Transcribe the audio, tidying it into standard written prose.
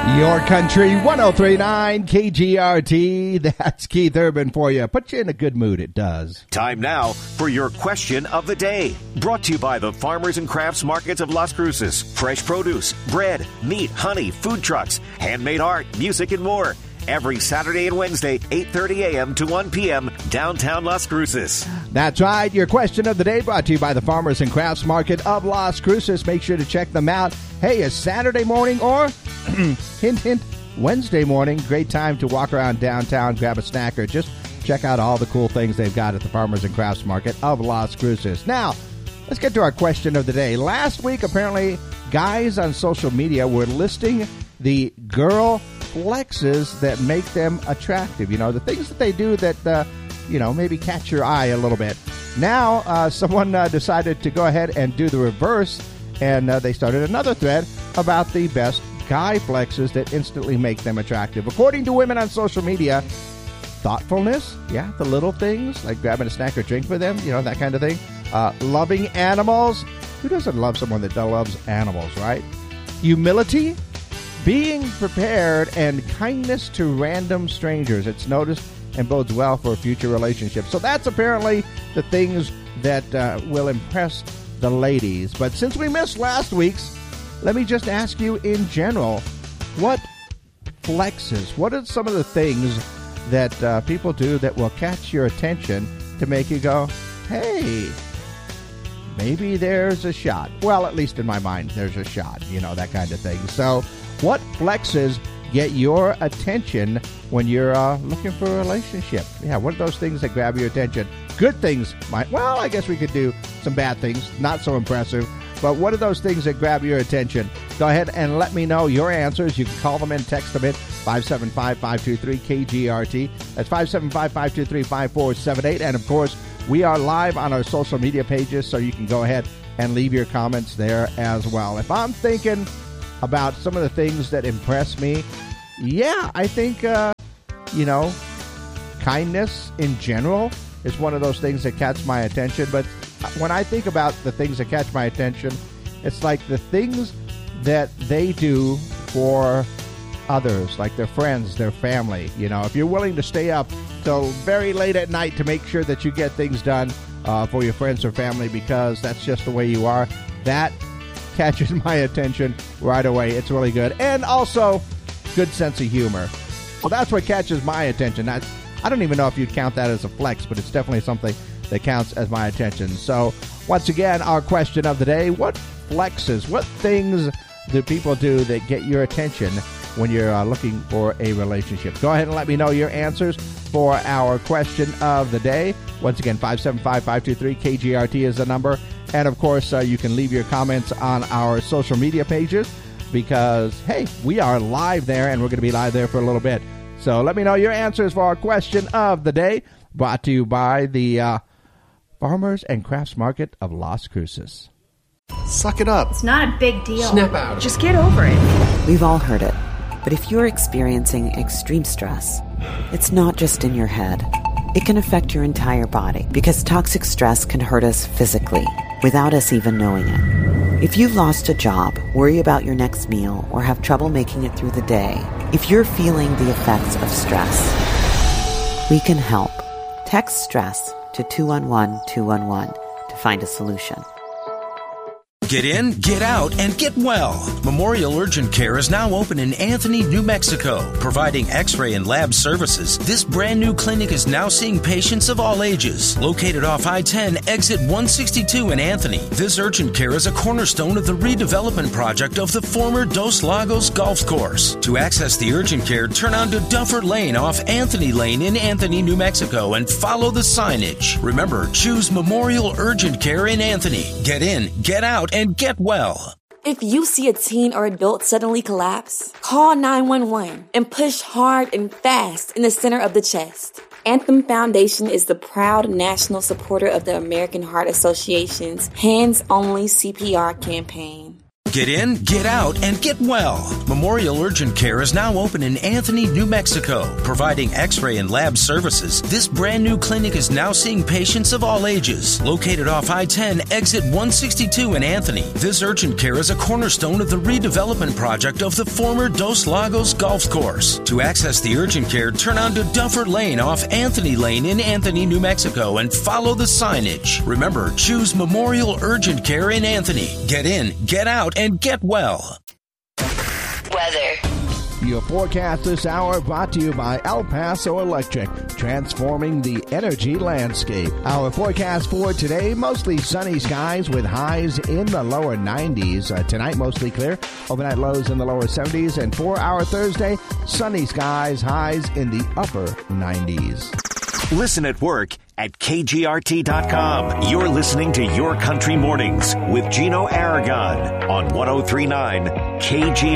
Your Country 103.9 KGRT. That's Keith Urban for you. Put you in a good mood, it does. Time now for your question of the day. Brought to you by the Farmers and Crafts Markets of Las Cruces. Fresh produce, bread, meat, honey, food trucks, handmade art, music, and more. Every Saturday and Wednesday, 8:30 a.m. to 1 p.m., downtown Las Cruces. That's right. Your question of the day brought to you by the Farmers and Crafts Market of Las Cruces. Make sure to check them out. Hey, it's Saturday morning or, hint, hint, Wednesday morning. Great time to walk around downtown, grab a snack, or just check out all the cool things they've got at the Farmers and Crafts Market of Las Cruces. Now, let's get to our question of the day. Last week, apparently, guys on social media were listing the girl flexes that make them attractive. You know, the things that they do that, maybe catch your eye a little bit. Now, someone decided to go ahead and do the reverse, and they started another thread about the best guy flexes that instantly make them attractive. According to women on social media, thoughtfulness, the little things, like grabbing a snack or drink for them, that kind of thing. Loving animals. Who doesn't love someone that loves animals, right? Humility, being prepared, and kindness to random strangers. It's noticed and bodes well for a future relationship. So that's apparently the things that will impress the ladies. But since we missed last week's, let me just ask you in general, what flexes? What are some of the things that people do that will catch your attention to make you go, hey, maybe there's a shot? Well, at least in my mind, there's a shot, that kind of thing. So what flexes get your attention when you're looking for a relationship? Yeah, what are those things that grab your attention? Good things well, I guess we could do some bad things, not so impressive. But what are those things that grab your attention? Go ahead and let me know your answers. You can call them in, text them in, 575-523-KGRT. That's 575-523-5478. And, of course, we are live on our social media pages, so you can go ahead and leave your comments there as well. If I'm thinking about some of the things that impress me, I think, kindness in general is one of those things that catch my attention. But when I think about the things that catch my attention, it's like the things that they do for others, like their friends, their family. If you're willing to stay up till very late at night to make sure that you get things done for your friends or family because that's just the way you are, that catches my attention right away. It's really good. And also, good sense of humor. So that's what catches my attention. I don't even know if you'd count that as a flex, but it's definitely something that counts as my attention. So, once again, our question of the day, what flexes, what things do people do that get your attention when you're looking for a relationship? Go ahead and let me know your answers for our question of the day. Once again, 575-523-KGRT is the number. And, of course, you can leave your comments on our social media pages because, hey, we are live there, and we're going to be live there for a little bit. So let me know your answers for our question of the day, brought to you by the Farmers and Crafts Market of Las Cruces. Suck it up. It's not a big deal. Snap out. Just get over it. We've all heard it. But if you're experiencing extreme stress, it's not just in your head. It can affect your entire body because toxic stress can hurt us physically without us even knowing it. If you've lost a job, worry about your next meal, or have trouble making it through the day, if you're feeling the effects of stress, we can help. Text STRESS to 211-211 to find a solution. Get in, get out, and get well. Memorial Urgent Care is now open in Anthony, New Mexico, providing x-ray and lab services. This brand new clinic is now seeing patients of all ages. Located off I-10, exit 162 in Anthony, this urgent care is a cornerstone of the redevelopment project of the former Dos Lagos Golf Course. To access the urgent care, turn onto Duffer Lane off Anthony Lane in Anthony, New Mexico, and follow the signage. Remember, choose Memorial Urgent Care in Anthony. Get in, get out, and get well. If you see a teen or adult suddenly collapse, call 911 and push hard and fast in the center of the chest. Anthem Foundation is the proud national supporter of the American Heart Association's Hands Only CPR campaign. Get in, get out, and get well. Memorial Urgent Care is now open in Anthony, New Mexico, providing x-ray and lab services. This brand new clinic is now seeing patients of all ages. Located off I-10, exit 162 in Anthony, this urgent care is a cornerstone of the redevelopment project of the former Dos Lagos Golf Course. To access the urgent care, turn onto Duffer Lane off Anthony Lane in Anthony, New Mexico, and follow the signage. Remember, choose Memorial Urgent Care in Anthony. Get in, get out, and get well. Weather. Your forecast this hour brought to you by El Paso Electric, transforming the energy landscape. Our forecast for today, mostly sunny skies with highs in the lower 90s. Tonight, mostly clear. Overnight lows in the lower 70s. And for our Thursday, sunny skies, highs in the upper 90s. Listen at work at KGRT.com. You're listening to Your Country Mornings with Gino Aragon on 103.9 KGRT.